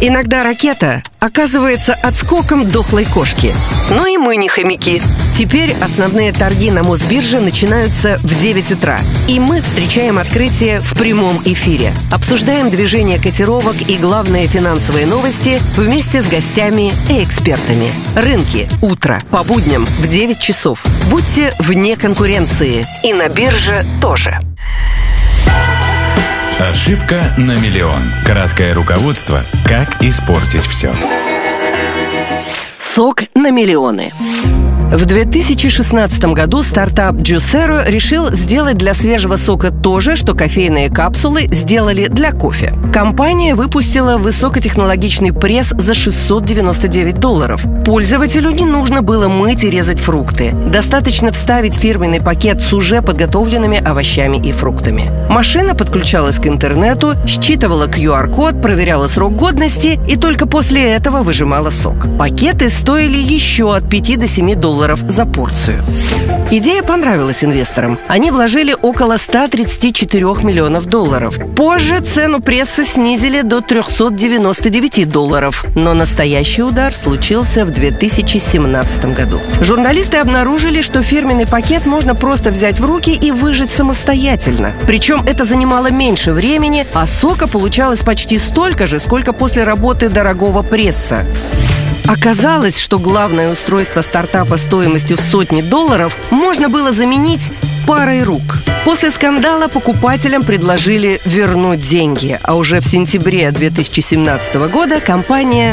Иногда ракета оказывается отскоком дохлой кошки. Но и мы не хомяки. Теперь основные торги на Мосбирже начинаются в 9 утра. И мы встречаем открытие в прямом эфире. Обсуждаем движение котировок и главные финансовые новости вместе с гостями и экспертами. Рынки. Утро. По будням в 9 часов. Будьте вне конкуренции. И на бирже тоже. Ошибка на миллион. Краткое руководство «Как испортить все». Сок на миллионы. В 2016 году стартап Juicero решил сделать для свежего сока то же, что кофейные капсулы сделали для кофе. Компания выпустила высокотехнологичный пресс за $699. Пользователю не нужно было мыть и резать фрукты. Достаточно вставить фирменный пакет с уже подготовленными овощами и фруктами. Машина подключалась к интернету, считывала QR-код, проверяла срок годности и только после этого выжимала сок. Пакеты стоили еще от $5 до $7 за порцию. Идея понравилась инвесторам. Они вложили около $134 миллионов. Позже цену пресса снизили до $399. Но настоящий удар случился в 2017 году. Журналисты обнаружили, что фирменный пакет можно просто взять в руки и выжать самостоятельно. Причем это занимало меньше времени, а сока получалось почти столько же, сколько после работы дорогого пресса. Оказалось, что главное устройство стартапа стоимостью в сотни долларов можно было заменить парой рук. После скандала покупателям предложили вернуть деньги, а уже в сентябре 2017 года компания